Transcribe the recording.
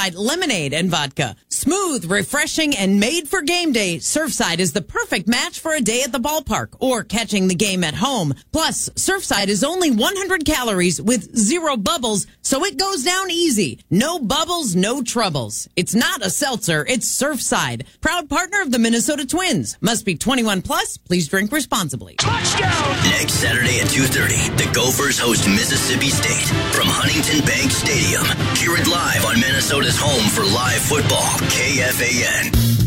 Surfside lemonade and vodka. Smooth, refreshing, and made for game day, Surfside is the perfect match for a day at the ballpark or catching the game at home. Plus, Surfside is only 100 calories with 0 bubbles, so it goes down easy. No bubbles, no troubles. It's not a seltzer, it's Surfside. Proud partner of the Minnesota Twins. Must be 21 plus. Please drink responsibly. Touchdown! Next Saturday at 2:30, the Gophers host Mississippi State from Huntington Bank Stadium. Hear it live on Minnesota's home for live football, KFAN.